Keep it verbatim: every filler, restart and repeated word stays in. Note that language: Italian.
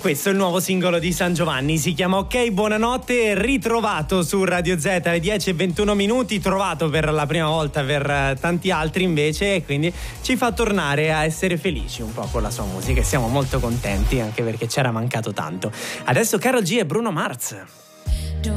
questo è il nuovo singolo di San Giovanni, si chiama Ok Buonanotte, ritrovato su Radio Z alle dieci e ventuno minuti, trovato per la prima volta per tanti altri invece, e quindi ci fa tornare a essere felici un po' con la sua musica e siamo molto contenti anche perché c'era mancato tanto. Adesso Karol G e Bruno Mars.